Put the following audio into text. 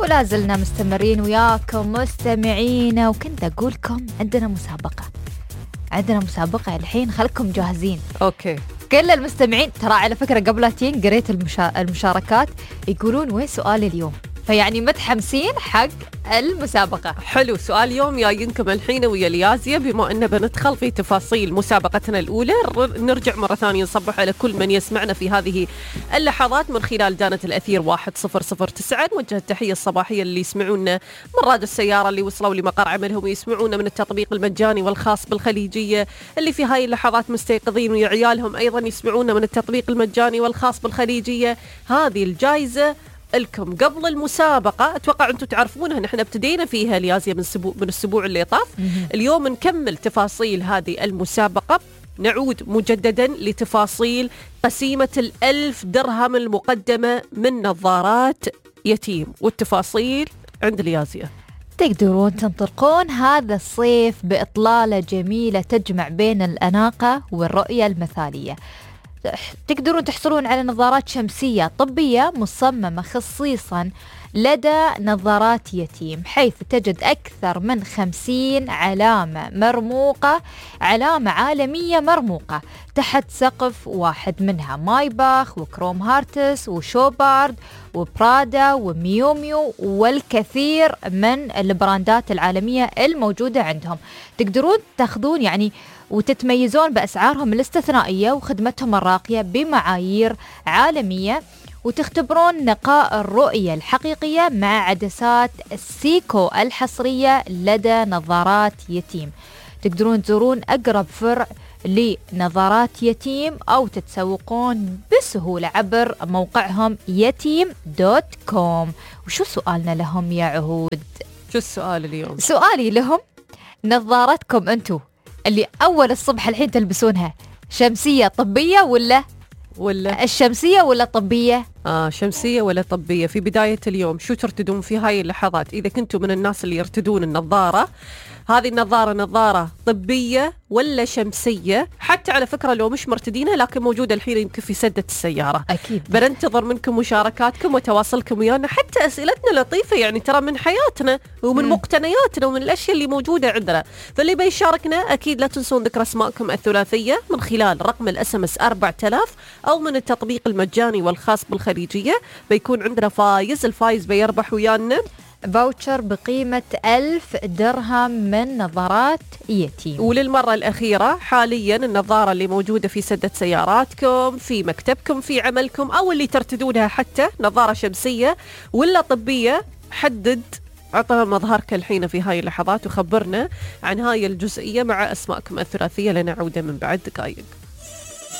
ولا زلنا مستمرين وياكم مستمعينا، وكنت أقولكم عندنا مسابقة الحين، خلكم جاهزين. أوكي. كل المستمعين ترى على فكرة قبلتين قريت المشاركات يقولون وين سؤال اليوم، فيعني متحمسين حق المسابقة. حلو، سؤال اليوم جايينكم الحين ويا ليازيا. بما أننا بندخل في تفاصيل مسابقتنا الأولى، نرجع مرة ثانية نصبح على كل من يسمعنا في هذه اللحظات من خلال دانة الأثير 1009. نوجه التحية الصباحية اللي يسمعونا من راد السيارة، اللي وصلوا لمقر عملهم ويسمعونا من التطبيق المجاني والخاص بالخليجية، اللي في هاي اللحظات مستيقظين ويا عيالهم أيضا يسمعونا من التطبيق المجاني والخاص بالخليجية. هذه الجائزة لكم قبل المسابقة. أتوقع أنتم تعرفونها، نحن ابتدينا فيها ليازيا من الأسبوع اللي طاف. اليوم نكمل تفاصيل هذه المسابقة، نعود مجددا لتفاصيل قسيمة 1000 درهم المقدمة من نظارات يتيم، والتفاصيل عند ليازيا. تقدرون تنطلقون هذا الصيف بإطلالة جميلة تجمع بين الأناقة والرؤية المثالية. تقدرون تحصلون على نظارات شمسية طبية مصممة خصيصا لدى نظارات يتيم، حيث تجد أكثر من 50 علامة مرموقة، علامة عالمية مرموقة تحت سقف واحد، منها مايباخ وكروم هارتس وشوبارد وبرادا وميوميو والكثير من البراندات العالمية الموجودة عندهم. تقدرون تاخذون يعني وتتميزون بأسعارهم الاستثنائية وخدمتهم الراقية بمعايير عالمية، وتختبرون نقاء الرؤية الحقيقية مع عدسات السيكو الحصرية لدى نظارات يتيم. تقدرون تزورون أقرب فرع لنظارات يتيم أو تتسوقون بسهولة عبر موقعهم يتيم.com. وشو سؤالنا لهم يا عهود؟ شو السؤال اليوم؟ سؤالي لهم، نظارتكم أنتو اللي أول الصبح الحين تلبسونها شمسية طبية ولا الشمسية ولا طبية؟ شمسية ولا طبية؟ في بداية اليوم شو ترتدون في هاي اللحظات؟ إذا كنتم من الناس اللي يرتدون النظارة، هذه النظارة نظارة طبية ولا شمسية؟ حتى على فكرة لو مش مرتدينها لكن موجودة الحين يمكن في سدة السيارة. أكيد بننتظر منكم مشاركاتكم وتواصلكم ويانا، حتى أسئلتنا لطيفة يعني ترى من حياتنا ومن مقتنياتنا ومن الأشياء اللي موجودة عندنا. فاللي بيشاركنا أكيد لا تنسون ذكر أسماءكم الثلاثية من خلال رقم الSMS 4000 أو من التطبيق المجاني والخاص بالخليجية. بيكون عندنا فايز، الفايز بيربح ويانا فاوتشر بقيمة 1000 درهم من نظارات يتيم. وللمرة الأخيرة حاليا النظارة اللي موجودة في سدة سياراتكم، في مكتبكم، في عملكم، أو اللي ترتدونها حتى نظارة شمسية ولا طبية، حدد عطنا مظهرك الحين في هاي اللحظات وخبرنا عن هاي الجزئية مع أسماءكم الثلاثية. لنعود من بعد دقائق.